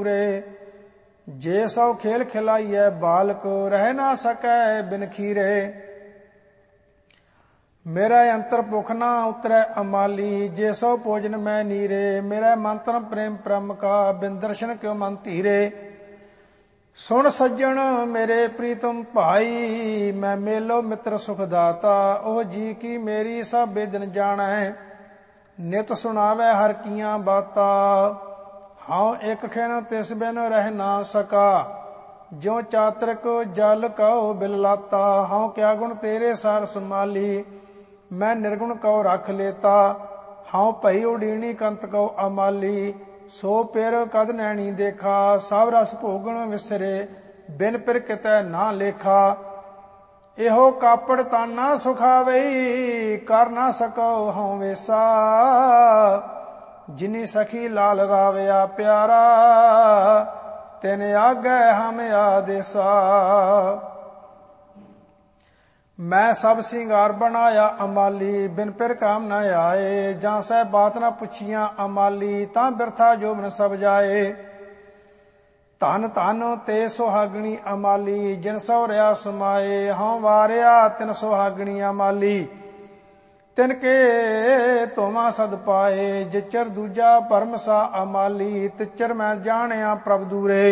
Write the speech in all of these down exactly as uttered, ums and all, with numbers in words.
पूरे। जे सौ खेल खिलाइए बालक, रह ना सकै बिन खीरे। मेरा अंतर भुख ना उतरै अमाली, जे सौ भोजन मैं नीरे। मेरा मंत्र प्रेम परम का, बिन दर्शन क्यों मन धीरे। सुन सज्जन मेरे प्रीतम भाई, मैं मेलो मित्र सुखदाता। ओह जी की मेरी सब बेदन जानै, नित सुनावे हर कियां बाता। हाँ एक खिन तिस बिन रह ना सका, ज्यों चातरक जल कहो बिल लाता। हाँ क्या गुण तेरे सार संभाली, मैं निर्गुण कहो रख लेता। हाँ भई उडीनी कंत कहो अमाली, सो पिर कद नैनी देखा। सब रस भोगण विसरे, बिन पिर कितै ना लेखा। एहो कापड़ ताना सुखावई, कर ना सको हाँ वेसा। जिनी सखी लाल रावया प्यारा, तेने आगे हम आदेसा। मैं सब सिंगार बनाया अमाली, बिन पिर काम न आए। जां सै बात न पुछियां अमाली, तां बिरथा जोबन सब जाए। धन धन ते सुहागणी अमाली, जिन सौ रहा समाए। हाँ वारिया तिन सुहागणी अमाली, तिनके तोमा सद पाए। जिचर दूजा परम सा अमाली, तिचर मैं जानिया प्रभ दूरे।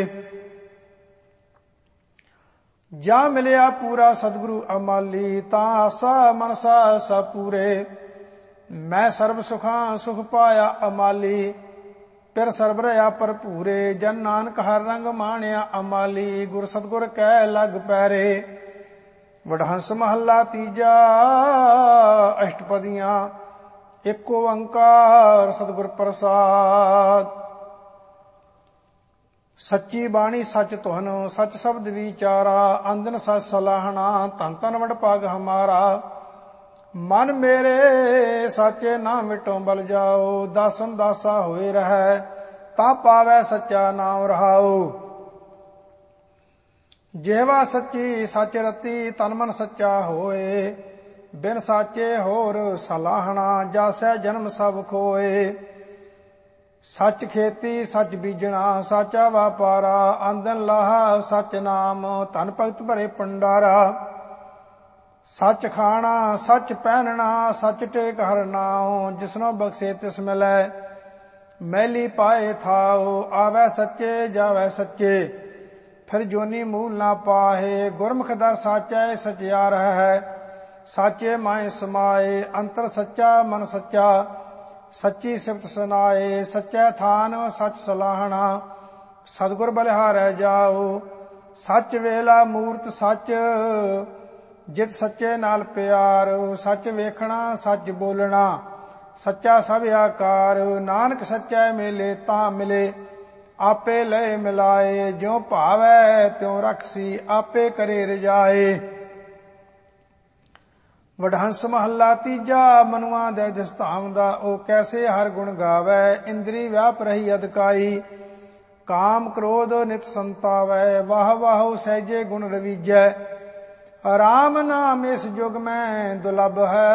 जा मिलिया पूरा सतगुरु अमाली, तां आसा मनसा सब पूरे। मैं सर्व सुखां सुख पाया अमाली, फिर सर्व रहा भरपूरे। जन नानक हर रंग माणिया अमाली, गुर सतगुर कै लग पैरे। वडहंस महला तीजा अष्टपदियां, एक ओंकार सतगुर प्रसाद। सच्ची बाणी सच तुहन, सच शब्द विचारा। अंदन सच सलाहना, धन धन वड भाग हमारा। मन मेरे साचे ना मिटो बल जाओ, दासन दासा होए रहे। ता पावै सच्चा नाम रहाओ। जेवा सच्ची सच रती, तन मन सच्चा होए। बिन साचे होर सलाहना, जासै जन्म सब खोए। सच खेती सच बीजना, साचा वापारा। आंदन लाहा सच नाम, धन भगत भरे भंडारा। सच खाना सच पहनना, सच टेक हर नाओ। जिसनो बख्शे तिस मिलै, मैली पाए थाओ। आवे सच्चे जावे सच्चे, फिर जोनी मूल ना पाहे। गुरमुख दर साचा सचियार है, साचे माए समाए। अंतर सच्चा मन सच्चा, सच्ची सिफत सुनाए। सच्चै थान सच सलाहना, सतगुर बलिहारै जाओ। सच वेला मूरत सच, जित सच्चे नाल प्यार। सच वेखना सच बोलना, सच्चा सब आकार। नानक सच्चै मेले तां मिले, आपे लय मिलाए। ज्यों भावै त्यों रखसी, आपे करे रजाए। वडहंस महला तीजा, मनुआ दे जिस धाम दा। ओ कैसे हर गुण गावै, इंद्री व्याप रही अदकाई। काम क्रोध नित संतावै, वाह वाह सहजे गुण रवीजै। राम नाम इस युग में दुर्लभ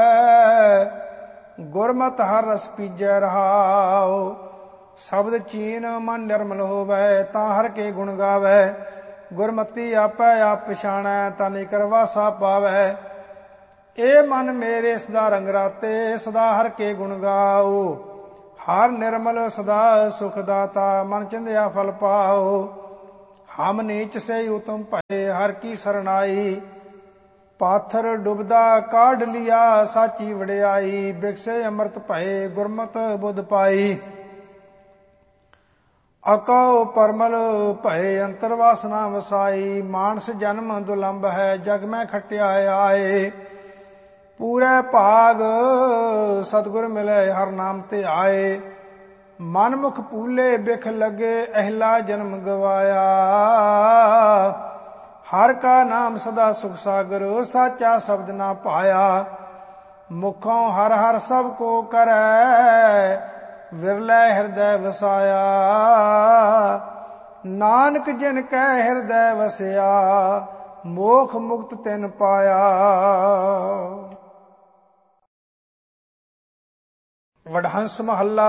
है, गुरमत हर रस पीजै रहाओ। शब्द चीन मन निर्मल होवै, तां हर के गुण गावै। गुरमति आपै आप पछाणै, तानि करवासा पावै। ए मन मेरे सदा रंग राते, सदा हर के गुण गाओ। हर निर्मल सदा सुख दाता, मन चिंध्या फल पाओ। हम नीच से उत्तम भये, हर की सरनाई। पाथर डुबदा काढ़ लिया, साची वड़ियाई। बिकसे अमृत भये, गुरमत बुध पाई। अकौ परमल भये, अंतर वासना वसाई। मानस जन्म दुलंभ है, जग में खटिया आए। पूरे भाग सतगुर मिले, हर नाम ते आए। मन मुख फूले बिख लगे, अहला जन्म गवाया। हर का नाम सदा सुख सागर, साचा शब्द ना पाया। मुखों हर हर सब को करे, विरलै हृदय वसाया। नानक जिन कै हृदय वसया, मोख मुक्त तिन पाया। वडहंस महला